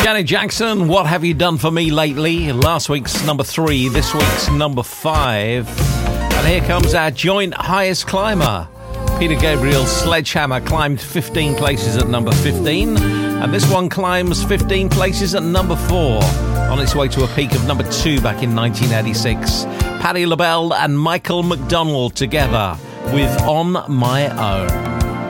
Janet Jackson, What Have You Done For Me Lately? Last week's number 3, this week's number 5. And here comes our joint highest climber. Peter Gabriel's Sledgehammer climbed 15 places at number 15. And this one climbs 15 places at number 4. On its way to a peak of number 2 back in 1986. Patti LaBelle and Michael McDonald together with On My Own.